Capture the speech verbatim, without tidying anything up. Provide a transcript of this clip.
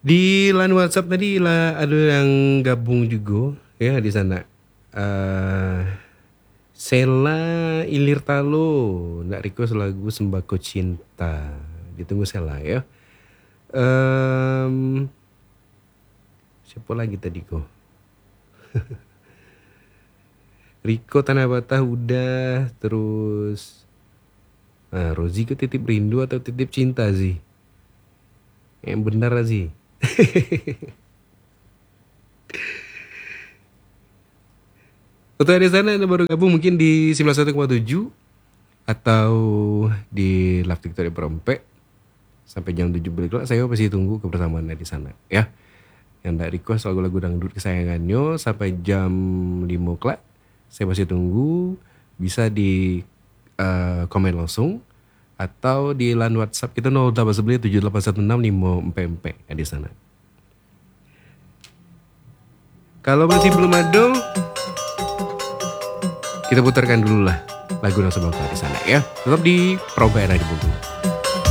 Di line WhatsApp tadi lah ada yang gabung juga ya di sana. Eh Sela Ilirtalo, nggak request lagu Sembako Cinta. Ditunggu Sela ya. Em, siapa lagi tadi kok? Riko Tanah Batah udah, terus nah, Rozi ke titip rindu atau titip cinta sih? Yang benar sih. Untuk di sana Anda baru gabung mungkin di sembilan puluh satu koma tujuh atau di Live TikTok Perompe sampai jam tujuh balik. Saya pasti tunggu kebersamaan di sana ya. Yang tidak request lagu-lagu dangdut kesayangannya sampai jam lima kelak. Saya masih tunggu, bisa di uh, komen langsung atau di line WhatsApp kita nol delapan satu tujuh delapan satu enam lima empat empat ya di sana. Kalau masih belum ada, kita putarkan dulu lah lagu yang sebelumnya di sana ya. Tetap di Proba Era di Bogor.